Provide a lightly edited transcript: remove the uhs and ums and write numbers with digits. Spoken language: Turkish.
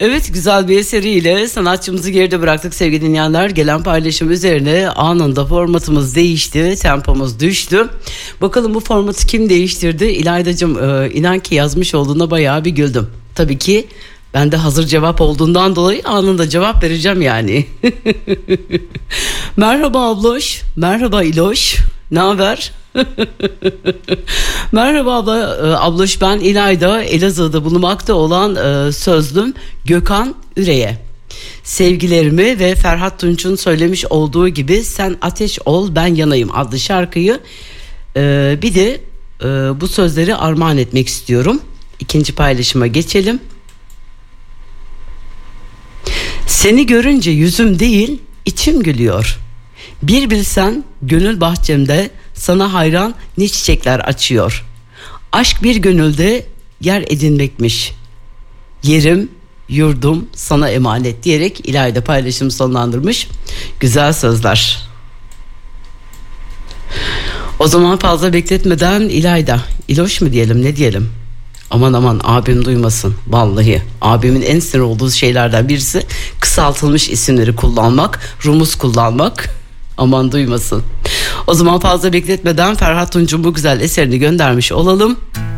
Evet, güzel bir eseriyle sanatçımızı geride bıraktık sevgili dinleyenler. Gelen paylaşım üzerine anında formatımız değişti, tempomuz düştü. Bakalım bu formatı kim değiştirdi? İlaydacığım, inan ki yazmış olduğuna bayağı bir güldüm. Tabii ki ben de hazır cevap olduğundan dolayı anında cevap vereceğim yani. Merhaba abloş, merhaba İloş, ne haber? Merhaba abloş, ben İlayda, Elazığ'da bulunmakta olan sözlüm Gökhan Üre'ye sevgilerimi ve Ferhat Tunç'un söylemiş olduğu gibi Sen Ateş Ol Ben Yanayım adlı şarkıyı bir de bu sözleri armağan etmek istiyorum. İkinci paylaşıma geçelim. Seni görünce yüzüm değil içim gülüyor. Bir bilsen gönül bahçemde sana hayran ne çiçekler açıyor. Aşk bir gönülde yer edinmekmiş. Yerim, yurdum sana emanet diyerek İlayda paylaşımı sonlandırmış. Güzel sözler. O zaman fazla bekletmeden İlayda, İloş mu diyelim, ne diyelim? Aman abim duymasın. Vallahi abimin en sinir olduğu şeylerden birisi kısaltılmış isimleri kullanmak, rumuz kullanmak. Aman duymasın. O zaman fazla bekletmeden Ferhat Tunç'un bu güzel eserini göndermiş olalım.